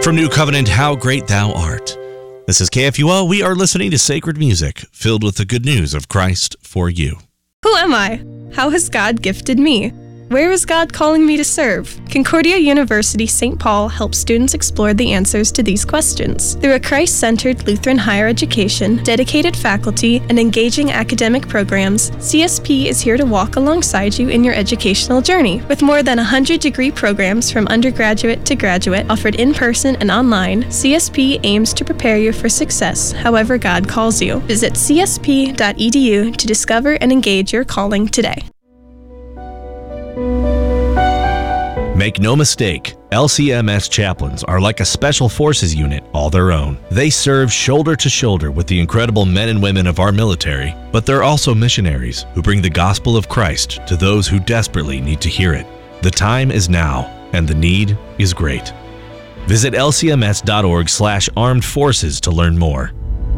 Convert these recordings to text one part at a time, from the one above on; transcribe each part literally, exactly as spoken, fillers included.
From New Covenant, How Great Thou Art. This is K F U O. We are listening to sacred music filled with the good news of Christ for you. Who am I? How has God gifted me? Where is God calling me to serve? Concordia University Saint Paul helps students explore the answers to these questions. Through a Christ-centered Lutheran higher education, dedicated faculty, and engaging academic programs, C S P is here to walk alongside you in your educational journey. With more than one hundred degree programs from undergraduate to graduate offered in person and online, C S P aims to prepare you for success however God calls you. Visit c s p dot e d u to discover and engage your calling today. Make no mistake, L C M S chaplains are like a special forces unit all their own. They serve shoulder to shoulder with the incredible men and women of our military, but they're also missionaries who bring the gospel of Christ to those who desperately need to hear it. The time is now, and the need is great. Visit l c m s dot org slash armed forces to learn more.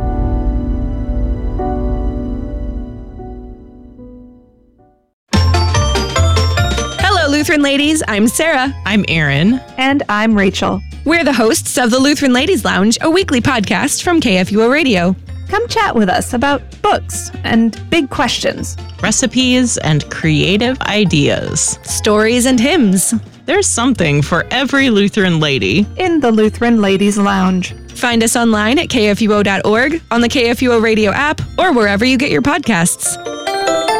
Lutheran Ladies, I'm Sarah. I'm Erin. And I'm Rachel. We're the hosts of the Lutheran Ladies Lounge, a weekly podcast from K F U O Radio. Come chat with us about books and big questions, recipes and creative ideas, stories and hymns. There's something for every Lutheran lady in the Lutheran Ladies Lounge. Find us online at k f u o dot org, on the K F U O Radio app, or wherever you get your podcasts.